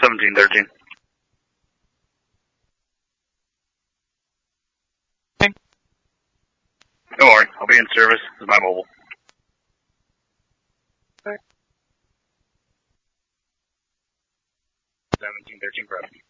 1713. Don't worry, I'll be in service. This is my mobile. 1713 prep.